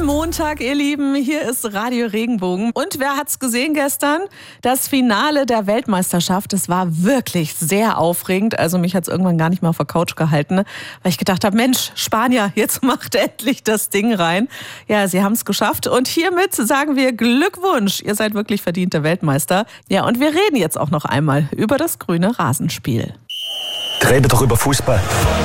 Guten Montag, ihr Lieben. Hier ist Radio Regenbogen. Und wer hat's gesehen gestern? Das Finale der Weltmeisterschaft. Es war wirklich sehr aufregend. Also mich hat's irgendwann gar nicht mehr auf der Couch gehalten, weil ich gedacht habe, Mensch, Spanier, jetzt macht endlich das Ding rein. Ja, sie haben's geschafft. Und hiermit sagen wir Glückwunsch. Ihr seid wirklich verdiente Weltmeister. Ja, und wir reden jetzt auch noch einmal über das grüne Rasenspiel. Reden doch über Fußball.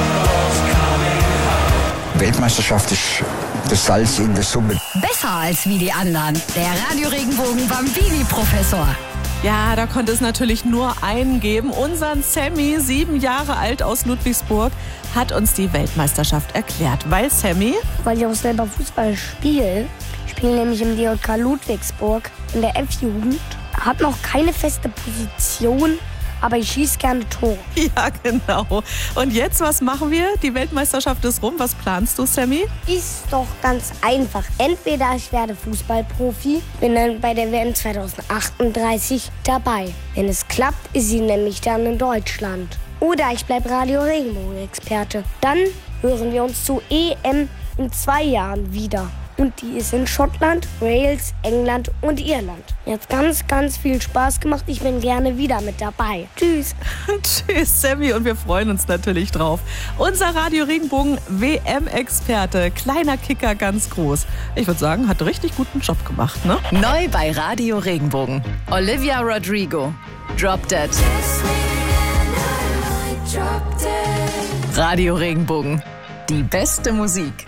Weltmeisterschaft ist das Salz in der Suppe. Besser als wie die anderen. Der Radio Regenbogen Bambini-Professor. Ja, da konnte es natürlich nur einen geben. Unseren Sammy, 7 Jahre alt aus Ludwigsburg, hat uns die Weltmeisterschaft erklärt. Weil Sammy? Weil ich auch selber Fußball spiele. Ich spiele nämlich im DJK Ludwigsburg in der F-Jugend. Hab noch keine feste Position, aber ich schieße gerne Tore. Ja, genau. Und jetzt, was machen wir? Die Weltmeisterschaft ist rum. Was planst du, Sammy? Ist doch ganz einfach. Entweder ich werde Fußballprofi, bin dann bei der WM 2038 dabei. Wenn es klappt, ist sie nämlich dann in Deutschland. Oder ich bleibe Radio Regenbogen-Experte. Dann hören wir uns zur EM in 2 Jahren wieder. Und die ist in Schottland, Wales, England und Irland. Mir hat ganz viel Spaß gemacht. Ich bin gerne wieder mit dabei. Tschüss. Tschüss, Sammy. Und wir freuen uns natürlich drauf. Unser Radio Regenbogen WM-Experte. Kleiner Kicker, ganz groß. Ich würde sagen, hat richtig guten Job gemacht, ne? Neu bei Radio Regenbogen. Olivia Rodrigo. Drop Dead. Radio Regenbogen. Die beste Musik.